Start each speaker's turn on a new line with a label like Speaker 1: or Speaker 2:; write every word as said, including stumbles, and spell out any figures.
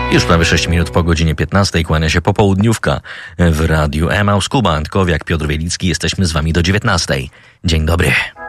Speaker 1: Już prawie sześć minut po godzinie piętnastej kłania się popołudniówka w Radiu Emaus. Kuba Antkowiak, Piotr Wielicki. Jesteśmy z wami do dziewiętnastej. Dzień dobry.